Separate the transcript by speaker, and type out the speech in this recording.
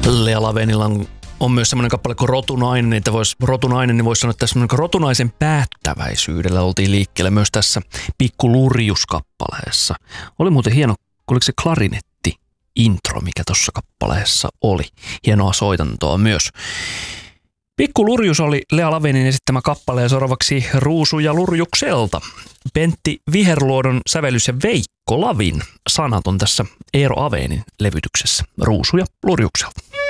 Speaker 1: Lea Lavenilla on myös semmoinen kappale kuin Rotunainen, niin voisi sanoa, että semmoinen rotunaisen päättäväisyydellä oltiin liikkeelle myös tässä Pikku Lurjus-kappaleessa. Oli muuten hieno, oliko se klarinetti-intro, mikä tuossa kappaleessa oli. Hienoa soitantoa myös. Pikku Lurjus oli Lea Lavenin esittämä kappale ja seuraavaksi Ruusuja Lurjukselta. Pentti Viherluodon sävellys ja Veikko Lavin sanat on tässä Eero Avenin levytyksessä Ruusuja Lurjukselta.